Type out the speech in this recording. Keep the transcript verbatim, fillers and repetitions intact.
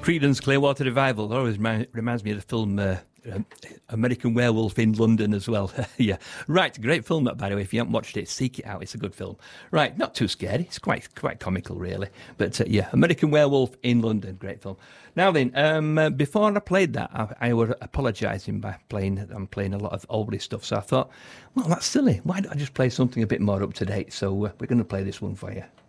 Creedence Clearwater Revival. That always remi- reminds me of the film uh, um, American Werewolf in London as well. Yeah. Right, great film that, by the way. If you haven't watched it, seek it out. It's a good film. Right, not too scary. It's quite quite comical, really. But uh, yeah, American Werewolf in London. Great film. Now then, um, uh, before I played that, I, I was apologising by playing, I'm playing a lot of oldie stuff. So I thought, well, that's silly. Why don't I just play something a bit more up to date? So uh, we're going to play this one for you.